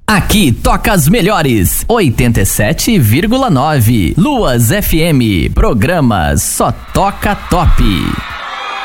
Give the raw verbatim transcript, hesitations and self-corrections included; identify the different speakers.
Speaker 1: Aqui toca as melhores, oitenta e sete vírgula nove. Luas F M, programa Só Toca Top.